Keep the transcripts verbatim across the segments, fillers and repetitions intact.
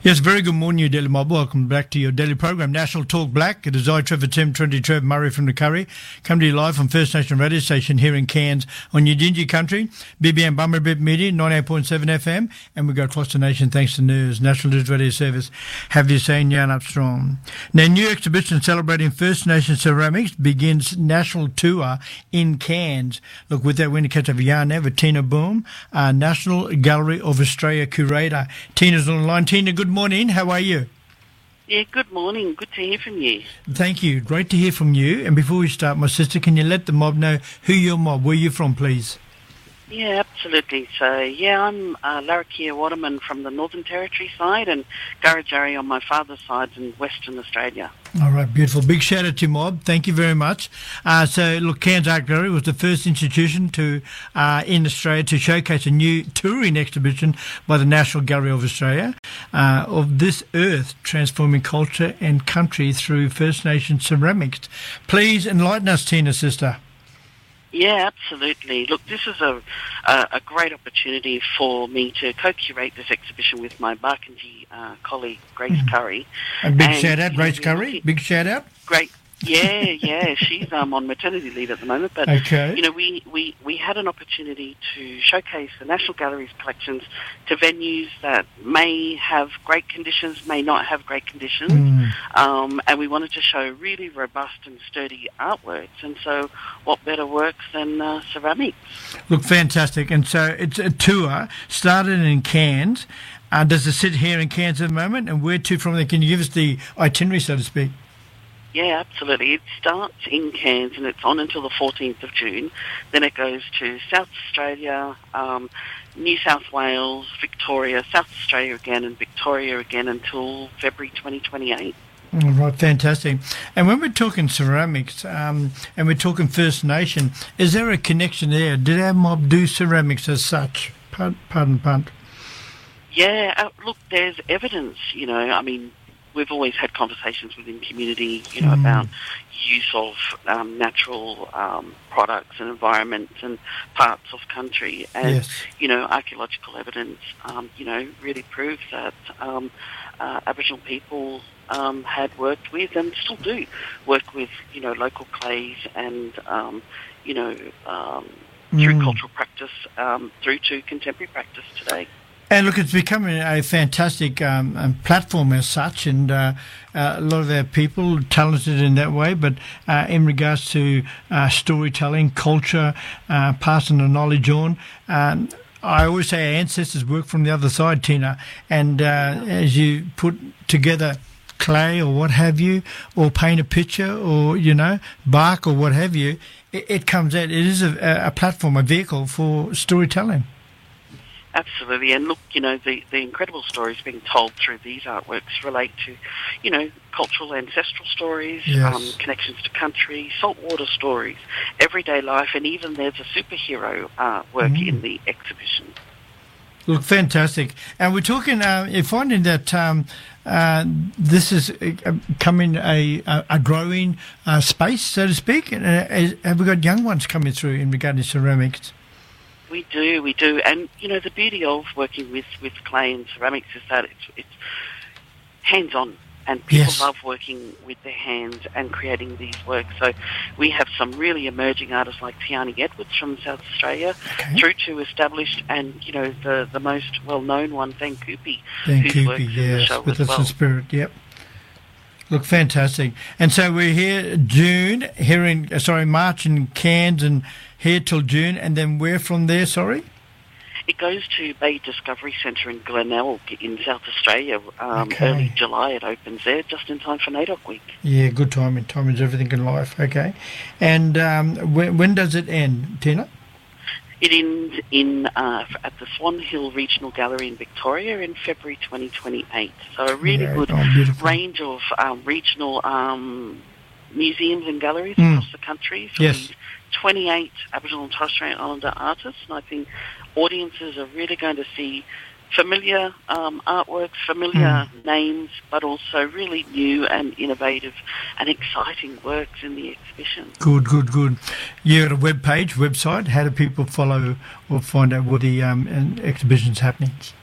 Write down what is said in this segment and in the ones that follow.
Yes, very good morning, you Daily Mob. Welcome back to your daily program, National Talk Black. It is I, Trevor Tim, Trinity Trev Murray from the Curry. Come to you live from First Nation radio station here in Cairns on Yidinji country, B B M Bummerbip Media, ninety-eight point seven F M, and we go across the nation thanks to News, National News Radio Service. Have you seen Yarn Up Strong? Now, new exhibition celebrating First Nation ceramics begins national tour in Cairns. Look, with that, we're going to catch up Yarn there with Tina Boom, uh, National Gallery of Australia curator. Tina's on the line. Tina, good morning. How are you? Yeah, good morning. Good to hear from you. Thank you. Great to hear from you. And before we start, my sister, can you let the mob know who your mob, where you're from, please? Yeah, absolutely. So, yeah, I'm uh, Larrakia Waterman from the Northern Territory side and Gurrajari on my father's side in Western Australia. All right, beautiful. Big shout out to mob. Thank you very much. Uh, so, look, Cairns Art Gallery was the first institution to uh, in Australia to showcase a new touring exhibition by the National Gallery of Australia uh, of this earth transforming culture and country through First Nation ceramics. Please enlighten us, Tina, sister. Yeah, absolutely. Look, this is a, a, a great opportunity for me to co-curate this exhibition with my Barkindji uh, colleague, Grace mm. Curry. A big and, shout-out, Grace know, Curry. Big shout-out. Great. Yeah, yeah, she's um, on maternity leave at the moment, but okay. you know, we, we, we had an opportunity to showcase the National Gallery's collections to venues that may have great conditions, may not have great conditions, mm. um, and we wanted to show really robust and sturdy artworks. And so, what better works than uh, ceramics? Look, fantastic. And so, it's a tour started in Cairns. Uh, does it sit here in Cairns at the moment? And where to from there? Can you give us the itinerary, so to speak? Yeah, absolutely. It starts in Cairns and it's on until the fourteenth of June. Then it goes to South Australia, um, New South Wales, Victoria, South Australia again, and Victoria again until February twenty twenty-eight. All right, fantastic. And when we're talking ceramics um, and we're talking First Nation, is there a connection there? Did our mob do ceramics as such? Pardon, pardon, pardon. Yeah, uh, look, there's evidence, you know, I mean, we've always had conversations within community, you know, mm. about use of um, natural um, products and environments and parts of country. And, yes. you know, archaeological evidence, um, you know, really proves that um, uh, Aboriginal people um, had worked with and still do work with, you know, local clays and, um, you know, um, through mm. cultural practice um, through to contemporary practice today. And look, it's becoming a fantastic um, um, platform as such, and uh, uh, a lot of our people are talented in that way. But uh, in regards to uh, storytelling, culture, uh, passing the knowledge on, um, I always say our ancestors work from the other side, Tina. And uh, as you put together clay or what have you, or paint a picture, or you know, bark or what have you, it, it comes out. It is a, a platform, a vehicle for storytelling. Absolutely, and look, you know, the, the incredible stories being told through these artworks relate to, you know, cultural ancestral stories, yes. um, connections to country, saltwater stories, everyday life, and even there's a superhero artwork mm. in the exhibition. Look, fantastic. And we're talking, uh, you're finding that um, uh, this is uh, coming a, a, a growing uh, space, so to speak. Uh, have we got young ones coming through in regard to ceramics? We do, we do. And, you know, the beauty of working with, with clay and ceramics is that it's, it's hands-on. And people yes. love working with their hands and creating these works. So we have some really emerging artists like Tiani Edwards from South Australia, okay. through to established and, you know, the, the most well-known one, Van Kupi, Van who's Kupi, worked in yes, the show with as us well. in spirit, yep. Look, fantastic. And so we're here June, here in, sorry, March in Cairns and here till June, and then where from there, sorry? It goes to Bay Discovery Centre in Glenelg in South Australia. Um, okay. Early July it opens there, just in time for NAIDOC Week. Yeah, good timing. Timing is everything in life, okay. And um, when, when does it end, Tina? It ends in uh, at the Swan Hill Regional Gallery in Victoria in February twenty twenty-eight. So a really yeah, good oh, range of um, regional um, museums and galleries mm. across the country. So yes. twenty-eight Aboriginal and Torres Strait Islander artists, and I think audiences are really going to see familiar um, artworks, familiar mm. names, but also really new and innovative and exciting works in the exhibition. Good, good, good. You got a web page, website. How do people follow or find out where the um, exhibition's happening?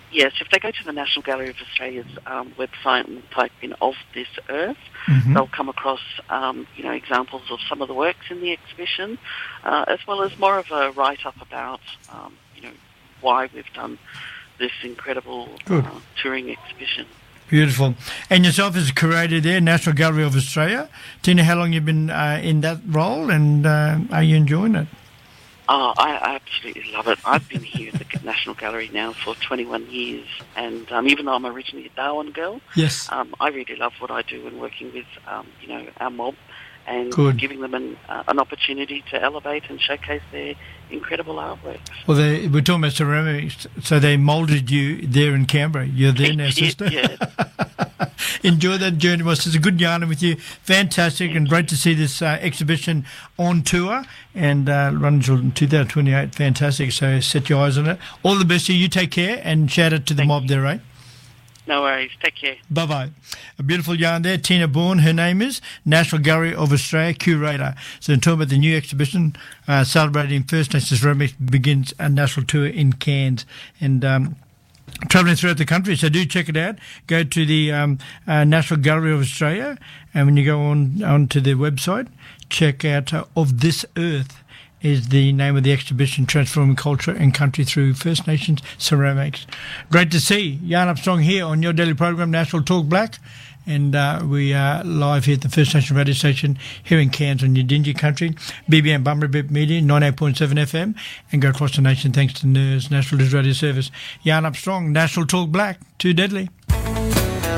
Yes, if they go to the National Gallery of Australia's um, website and type in "Of This Earth," Mm-hmm. they'll come across, um, you know, examples of some of the works in the exhibition, uh, as well as more of a write-up about, um, you know, why we've done this incredible uh, touring exhibition. Beautiful. And yourself as a curator there, National Gallery of Australia. Tina, how long you've been uh, in that role, and uh, are you enjoying it? Oh, I, I absolutely love it. I've been here at the National Gallery now for twenty-one years, and um, even though I'm originally a Darwin girl, yes, um, I really love what I do and working with, um, you know, our mob and Good. giving them an, uh, an opportunity to elevate and showcase their incredible artworks. Well, they, we're talking about ceramics, so they moulded you there in Canberra. You're there now, sister. Yeah. Enjoy that journey. Well, it's a good yarning with you. Fantastic. Thank and great you. to see this uh, exhibition on tour and uh, run until twenty twenty-eight. Fantastic. So set your eyes on it. All the best to you. You take care and shout out to the Thank mob you. there, right? No worries. Take care. Bye-bye. A beautiful yarn there. Tina Bourne, her name is, National Gallery of Australia curator. So we're talking about the new exhibition uh, celebrating First Nations ceramics begins a national tour in Cairns. And um, travelling throughout the country, so do check it out. Go to the um, uh, National Gallery of Australia, and when you go on onto their website, check out uh, Of This Earth is the name of the exhibition, Transforming Culture and Country Through First Nations Ceramics. Great to see Jan Armstrong here on your daily program, National Talk Black. And uh, we are live here at the First Nation radio station here in Cairns on Yidinji country, B B M Bumblebee Media, ninety-eight point seven F M, and go across the nation thanks to N E R S, National News Radio Service. Jan Armstrong, National Talk Black, too deadly.